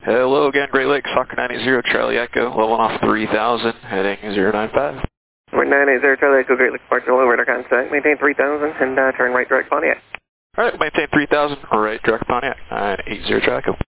Hello again, Great Lakes, Fokker 980, Charlie Echo, leveling off 3000, heading 095. 980, Charlie Echo, Great Lakes, Park, low radar contact, maintain 3000 and turn right direct Pontiac. Alright, maintain 3000, right direct Pontiac, 980, Charlie Echo.